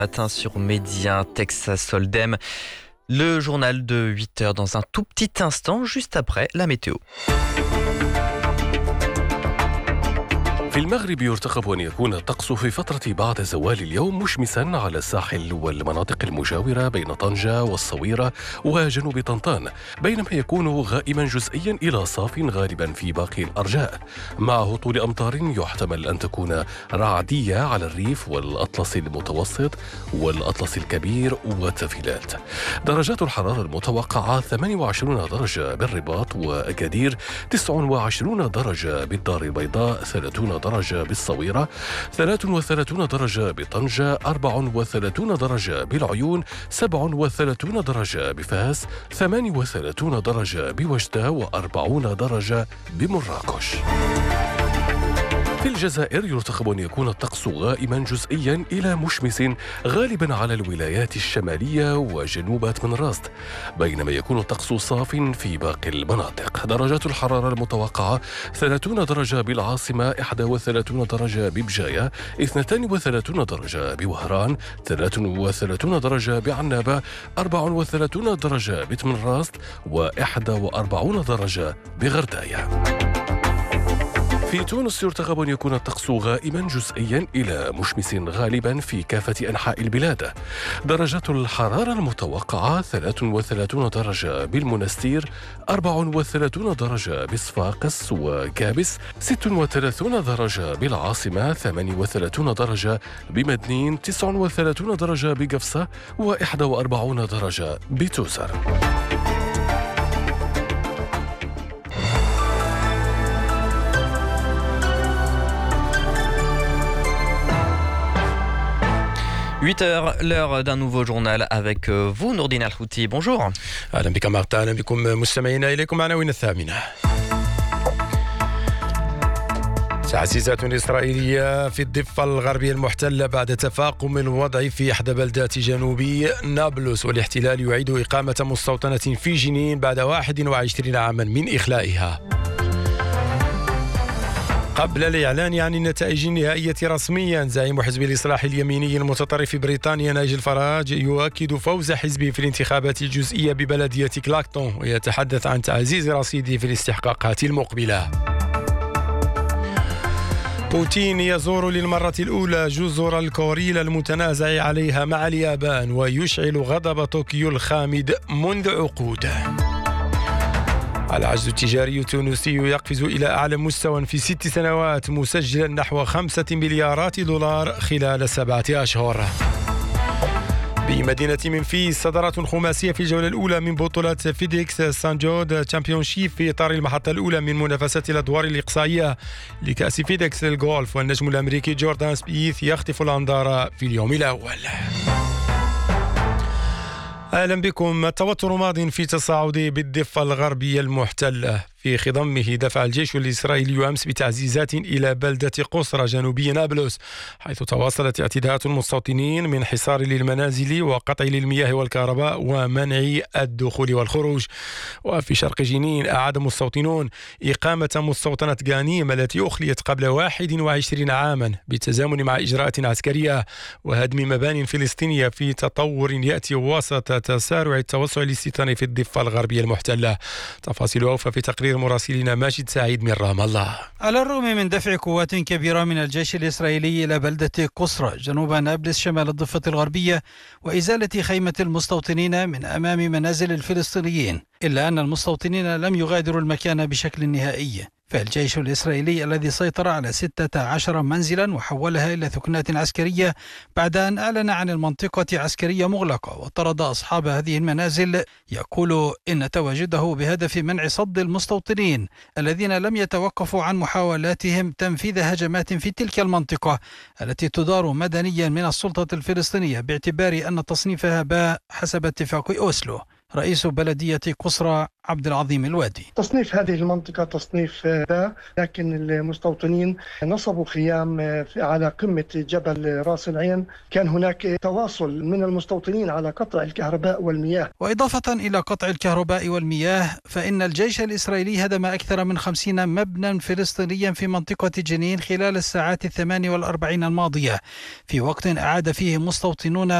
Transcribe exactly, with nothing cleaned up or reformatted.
Matin sur Média, Texas Hold'em. Le journal de huit heures dans un tout petit instant, juste après la météo. في المغرب يرتقب أن يكون الطقس في فترة بعد زوال اليوم مشمسا على الساحل والمناطق المجاورة بين طنجة والصويرة وجنوب طنطان، بينما يكون غائما جزئيا إلى صاف غالبا في باقي الأرجاء، مع هطول أمطار يحتمل أن تكون رعدية على الريف والأطلس المتوسط والأطلس الكبير والتفيلات. درجات الحرارة المتوقعة ثمانية وعشرين درجة بالرباط وأكادير، تسعة وعشرين درجة بالدار البيضاء، ثلاثين درجة بالصويرة، ثلاثة وثلاثين درجة بطنجة، أربعة وثلاثين درجة بالعيون، سبعة وثلاثين درجة بفاس، ثمانية وثلاثين درجة بوجدة، وأربعين درجة بمراكش. في الجزائر يرتقب أن يكون الطقس غائما جزئيا إلى مشمس غالبا على الولايات الشمالية وجنوب تمنراست، بينما يكون الطقس صاف في باقي المناطق. درجات الحرارة المتوقعة ثلاثين درجة بالعاصمة، واحد وثلاثين درجة ببجاية، اثنين وثلاثين درجة بوهران، ثلاثة وثلاثين درجة بعنابة، أربعة وثلاثين درجة بتمنراست، وواحد وأربعين درجة بغرداية. في تونس يرتقب أن يكون الطقس غائما جزئيا إلى مشمس غالبا في كافة أنحاء البلاد. درجات الحرارة المتوقعة ثلاثة وثلاثين درجة بالمنستير، أربعة وثلاثين درجة بصفاقس وكابس، ستة وثلاثين درجة بالعاصمة، ثمانية وثلاثين درجة بمدنين، تسعة وثلاثين درجة بقفصة، وواحد وأربعين درجة بتوزر. huit heures, l'heure d'un nouveau journal avec vous, Nourdine Al-Houti. Bonjour. أهلا بك مارتا، أهلا بكم مستمعينا. إليكم عناوين الثامنة. تعزيزات إسرائيلية في الضفة الغربية المحتلة بعد تفاقم الوضع في إحدى بلدات جنوبي نابلس، والاحتلال يعيد إقامة مستوطنة في جنين بعد واحد وعشرين عاما من إخلائها. قبل الإعلان عن النتائج النهائية رسميا، زعيم حزب الإصلاح اليميني المتطرف في بريطانيا ناجي الفراج يؤكد فوز حزبه في الانتخابات الجزئية ببلدية كلاكتون، ويتحدث عن تعزيز رصيده في الاستحقاقات المقبلة. بوتين يزور للمرة الأولى جزر الكوريل المتنازع عليها مع اليابان، ويشعل غضب طوكيو الخامد منذ عقود. العجز التجاري التونسي يقفز إلى أعلى مستوى في ست سنوات، مسجلا نحو خمسة مليارات دولار خلال سبعة أشهر. بمدينة منفيس صدرت خماسية في الجولة الأولى من بطولة فيديكس سان جود تشامبيونشيب في إطار المحطة الأولى من منافسة الأدوار الإقصائية لكأس فيديكس للغولف، والنجم الأمريكي جوردان سبيث يخطف الأنظار في اليوم الأول. أهلا بكم. التوتر ماض في تصاعده بالضفة الغربية المحتلة، في خضمه دفع الجيش الإسرائيلي أمس بتعزيزات إلى بلدة قصرى جنوبي نابلس، حيث تواصلت اعتداءات المستوطنين من حصار للمنازل وقطع للمياه والكهرباء ومنع الدخول والخروج. وفي شرق جنين أعاد مستوطنون إقامة مستوطنة غانيم التي أخليت قبل واحد وعشرين عاما بالتزامن مع إجراءات عسكرية وهدم مبانٍ فلسطينية، في تطور يأتي وسط تسارع التوسع الاستيطاني في الضفة الغربية المحتلة. تفاصيل أوفى في تقرير مراسلنا ماجد سعيد من رام الله. على الرغم من دفع قوات كبيرة من الجيش الإسرائيلي إلى بلدة قصرى جنوب نابلس شمال الضفة الغربية وإزالة خيمة المستوطنين من أمام منازل الفلسطينيين، إلا أن المستوطنين لم يغادروا المكان بشكل نهائي. فالجيش الإسرائيلي الذي سيطر على ستة عشر منزلا وحولها إلى ثكنات عسكرية بعد أن أعلن عن المنطقة عسكرية مغلقة وطرد أصحاب هذه المنازل، يقول إن تواجده بهدف منع صد المستوطنين الذين لم يتوقفوا عن محاولاتهم تنفيذ هجمات في تلك المنطقة التي تدار مدنيا من السلطة الفلسطينية باعتبار أن تصنيفها باء حسب اتفاق أوسلو. رئيس بلدية قصرى عبد العظيم الوادي. تصنيف هذه المنطقة تصنيف باء، لكن المستوطنين نصبوا خيام على قمة جبل راس العين. كان هناك تواصل من المستوطنين على قطع الكهرباء والمياه. وإضافة إلى قطع الكهرباء والمياه، فإن الجيش الإسرائيلي هدم أكثر من خمسين مبنى فلسطينيا في منطقة جنين خلال الساعات الثمان والأربعين الماضية، في وقت أعاد فيه مستوطنون